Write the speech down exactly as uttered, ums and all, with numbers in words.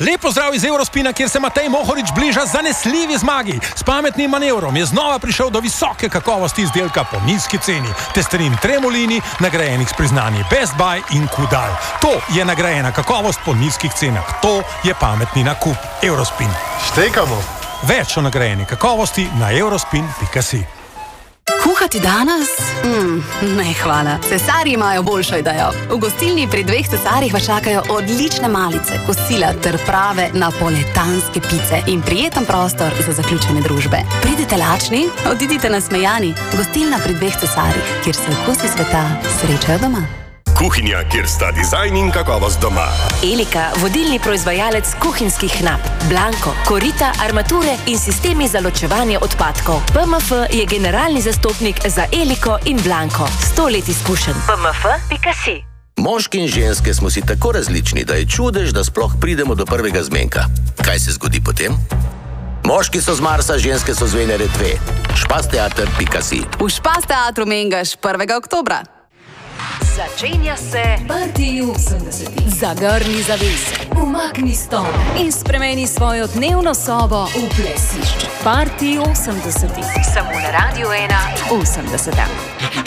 Lep pozdrav iz Eurospina, kjer se Matej Mohorič bliža zanesljivi zmagi. S pametnim manevrom je znova prišel do visoke kakovosti izdelka po nizki ceni. Testerin Tremolini, nagrajenih s priznanji Best Buy in Kudal. To je nagrajena kakovost po nizkih cenah. To je pametni nakup. Eurospin. Štekamo. Več o nagrajeni kakovosti na eurospin pika si. Kuhati danes? Mm, ne, hvala. Cesarji imajo boljšo idejo. V gostilni pri dveh cesarjih vas čakajo odlične malice, kosila ter prave napoletanske pice in prijeten prostor za zaključene družbe. Pridite lačni, odidite nasmejani. Gostilna pri dveh cesarjih, kjer se okusi sveta srečajo doma. Kuhinja, kjer sta dizajn in kakovost doma. Elika, vodilni proizvajalec kuhinjskih nap. Blanko, korita, armature in sistemi za ločevanje odpadkov. P M F je generalni zastopnik za Eliko in Blanko. Sto let izkušenj. P M F pika si. Moški in ženske smo si tako različni, da je čudež, da sploh pridemo do prvega zmenka. Kaj se zgodi potem? Moški so z Marsa, ženske so z Venere dve. špasteater pika si. V Špas teatru Mengaš prvega oktobra. Začenja se Parti osemdesetih. Zagrni zavese, umakni stol in spremeni svojo dnevno sobo v plesišče. Parti osemdesetih. samo na Radiu ena osemdeseta.